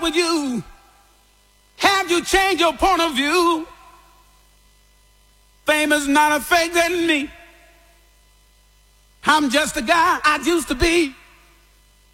with you? Have you changed your point of view? Fame is not a fake than me. I'm just a guy I used to be.